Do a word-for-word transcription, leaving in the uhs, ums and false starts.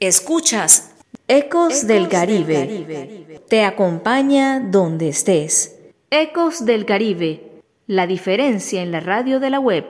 Escuchas Ecos del Caribe. Te acompaña donde estés. Ecos del Caribe. La diferencia en la radio de la web.